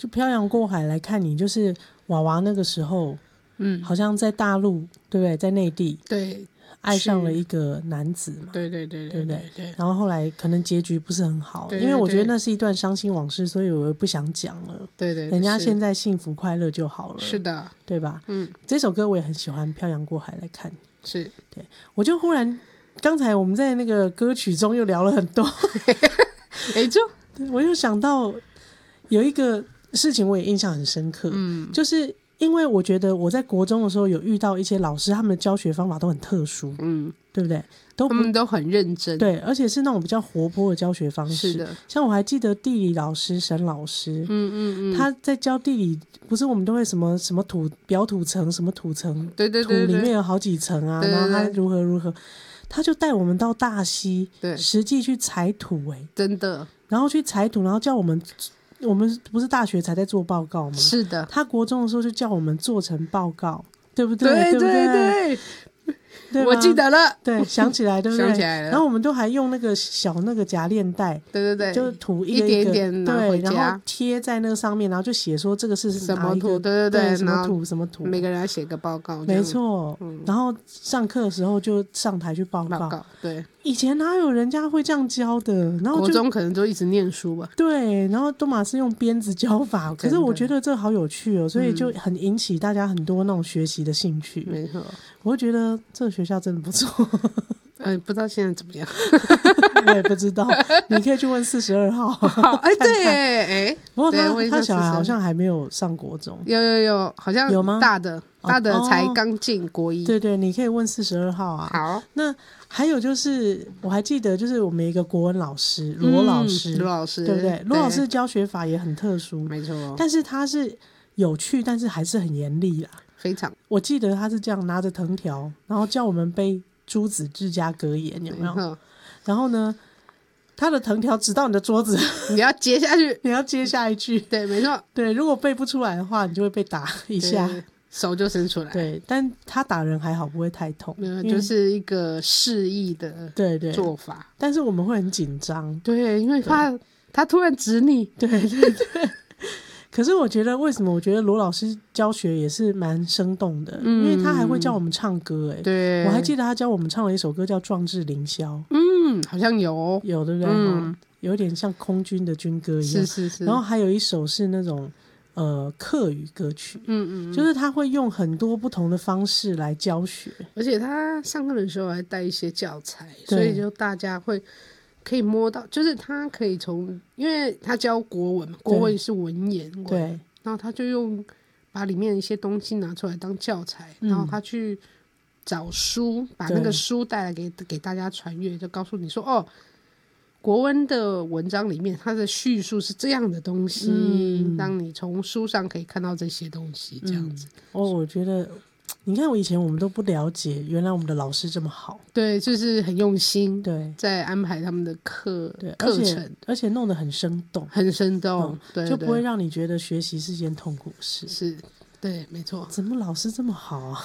就漂洋过海来看你，就是娃娃那个时候，好像在大陆，对不对？在内地， 对， 爱上了一个男子嘛， 对， 对不对？然后后来可能结局不是很好， 对， 因为我觉得那是一段伤心往事，所以我也不想讲了。 对， 人家现在幸福快乐就好了， 是的， 对吧？这首歌我也很喜欢，《漂洋过海来看你》。 是， 对，我就忽然刚才我们在那个歌曲中又聊了很多，我又想到有一个事情我也印象很深刻，就是因为我觉得我在国中的时候有遇到一些老师，他们的教学方法都很特殊，对不对？ 他们都很认真， 对，而且是那种比较活泼的教学方式。 是的， 像我还记得地理老师沈老师，他在教地理，不是我们都会什么什么表土层，什么土层， 对， 土里面有好几层啊，然后他如何，他就带我们到大溪，实际去采土， 真的， 然后去采土，然后叫我们不是大学才在做报告吗？ 是的， 他国中的时候就叫我们做成报告，对不对？ 对对，我记得了， 对，想起来，对不对？ 想起来了。 然后我们都还用那个小那个夹链袋， 对， 就是土一点点拿回家， 对，然后贴在那个上面，然后就写说这个是什么土， 对，什么土什么土， 每个人要写个报告， 没错。然后上课的时候就上台去报告， 对。 以前哪有人家会这样教的？然后国中可能就一直念书吧。 对，然后多玛是用鞭子教法，可是我觉得这好有趣哦，所以就很引起大家很多那种学习的兴趣。 没错， 我会觉得这个学校真的不错。 不知道现在怎么样， 我也不知道，你可以去问42号。 对， 不过他小孩好像还没有上国中， 有，好像有吗？ 大的才刚进国一。 对，你可以问42号啊。 好， 那还有就是，我还记得就是我们一个国文老师罗老师，对不对？罗老师教学法也很特殊， 没错， 但是他是有趣，但是还是很严厉啦。 非常， 我记得他是这样拿着藤条，然后叫我们背朱子治家格言，有没有？然后呢，他的藤条指到你的桌子， 你要接下去， 你要接下一句。 对，没错。 对，如果背不出来的话，你就会被打一下， 手就伸出来。对， 但他打人还好，不会太痛， 就是一个示意的做法。 但是我们会很紧张， 对，因为怕他突然指你。 对。可是我觉得，为什么我觉得罗老师教学也是蛮生动的，因为他还会教我们唱歌， 对， 我还记得他教我们唱了一首歌叫《壮志凌霄》， 好像有对不对？有点像空军的军歌一样， 是。 然后还有一首是那种客语歌曲，就是他会用很多不同的方式来教学， 而且他上课的时候还带一些教材，所以就大家可以摸到，就是他可以因为他教国文嘛，国文是文言文， 对， 然后他就把里面一些东西拿出来当教材，然后他去找书，把那个书带来给大家传阅，就告诉你说，国文的文章里面它的叙述是这样的东西，让你从书上可以看到这些东西，这样子。 我觉得。你看，以前我们都不了解，原来我们的老师这么好， 对，就是很用心， 对， 在安排他们的课程， 而且弄得很生动， 对， 就不会让你觉得学习是件痛苦事。 是，对，没错。 怎么老师这么好啊？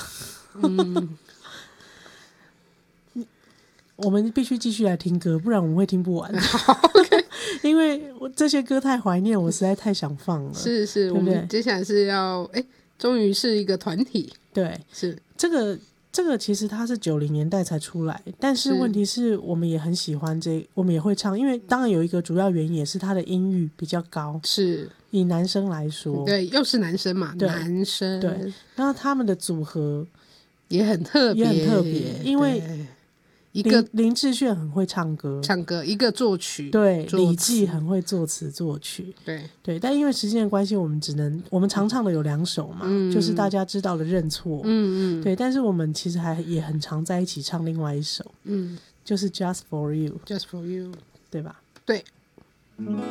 我们必须继续来听歌，不然我们会听不完。因为这些歌太怀念，我实在太想放了。 是，对不对？我们接下来是要终于是一个团体。 对， 是这个其实它是90年代才出来，但是问题是我们也很喜欢我们也会唱，因为当然有一个主要原因也是他的音域比较高， 是以男生来说， 对，又是男生嘛，男生， 对，然后他们的组合也很特别， 因为林志炫很会唱歌， 一个作曲， 对，李济很会作词作曲，对，但因为时间的关系，我们常唱的有2首嘛，就是大家知道的认错，对，但是我们其实也很常在一起唱另外一首，就是 Just for You， 对吧？ 对。